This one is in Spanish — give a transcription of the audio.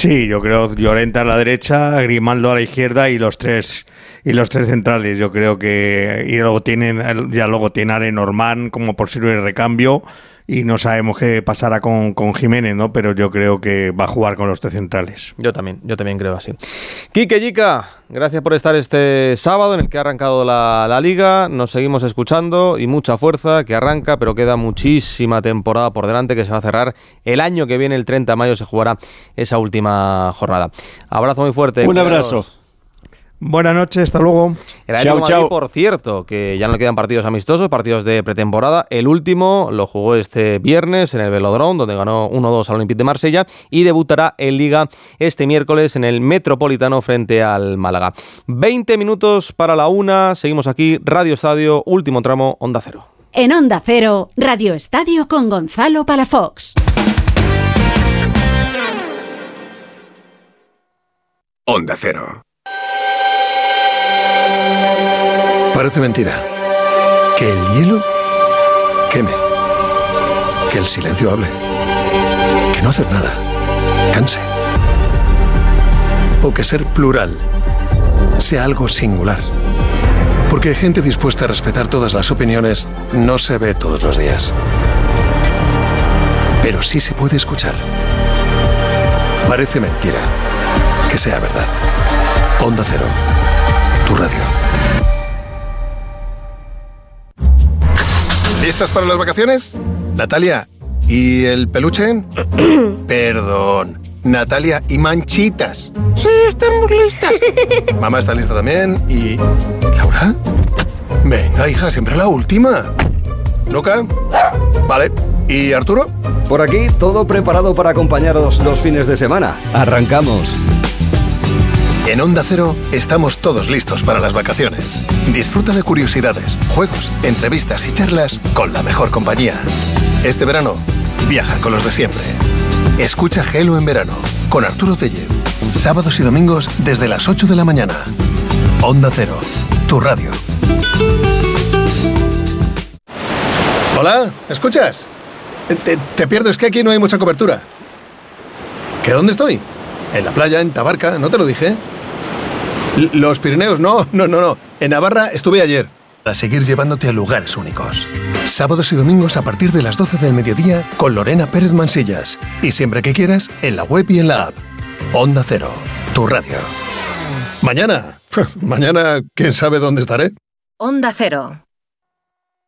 Sí, yo creo Llorente a la derecha, Grimaldo a la izquierda y los tres centrales. Yo creo que luego tiene a Lenormand como posible recambio y no sabemos qué pasará con Jiménez, ¿no? Pero yo creo que va a jugar con los tres centrales. Yo también creo así. Quique, Yica, gracias por estar este sábado en el que ha arrancado la Liga. Nos seguimos escuchando y mucha fuerza que arranca, pero queda muchísima temporada por delante que se va a cerrar el año que viene. El 30 de mayo se jugará esa última jornada. Abrazo muy fuerte. Un abrazo. Buenas noches, hasta luego. El Atlético de Madrid, por cierto, que ya no le quedan partidos amistosos, partidos de pretemporada. El último lo jugó este viernes en el Velodrome, donde ganó 1-2 al Olympique de Marsella, y debutará en Liga este miércoles en el Metropolitano frente al Málaga. 20 minutos para la 1, seguimos aquí, Radio Estadio, último tramo, Onda Cero. En Onda Cero, Radio Estadio con Gonzalo Palafox. Onda Cero. Parece mentira. Que el hielo queme. Que el silencio hable. Que no hacer nada canse. O que ser plural sea algo singular. Porque gente dispuesta a respetar todas las opiniones no se ve todos los días. Pero sí se puede escuchar. Parece mentira que sea verdad. Onda Cero, tu radio. ¿Listas para las vacaciones? Natalia, ¿y el peluche? Perdón, Natalia, ¿y Manchitas? Sí, estamos listas. Mamá está lista también. ¿Y Laura? Venga, hija, siempre la última. ¿Luca? Vale. ¿Y Arturo? Por aquí, todo preparado para acompañaros los fines de semana. ¡Arrancamos! En Onda Cero estamos todos listos para las vacaciones. Disfruta de curiosidades, juegos, entrevistas y charlas con la mejor compañía. Este verano, viaja con los de siempre. Escucha Gelo en verano con Arturo Tellez. Sábados y domingos desde las 8 de la mañana. Onda Cero, tu radio. Hola, ¿escuchas? Te pierdo, es que aquí no hay mucha cobertura. ¿Que dónde estoy? En la playa, en Tabarca, ¿no te lo dije? Los Pirineos, no. En Navarra estuve ayer. Para seguir llevándote a lugares únicos. Sábados y domingos a partir de las 12 del mediodía con Lorena Pérez Mansillas. Y siempre que quieras, en la web y en la app. Onda Cero, tu radio. Mañana, quién sabe dónde estaré. Onda Cero.